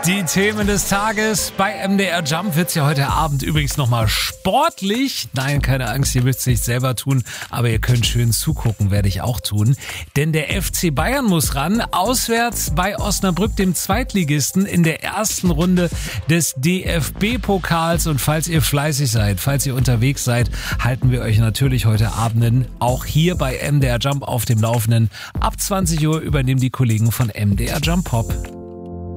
Die Themen des Tages bei MDR Jump wird's ja heute Abend übrigens nochmal sportlich. Nein, keine Angst, ihr müsst es nicht selber tun, aber ihr könnt schön zugucken, werde ich auch tun. Denn der FC Bayern muss ran, auswärts bei Osnabrück, dem Zweitligisten, in der ersten Runde des DFB-Pokals. Und falls ihr fleißig seid, falls ihr unterwegs seid, halten wir euch natürlich heute Abend auch hier bei MDR Jump auf dem Laufenden. Ab 20 Uhr übernehmen die Kollegen von MDR Jump Pop.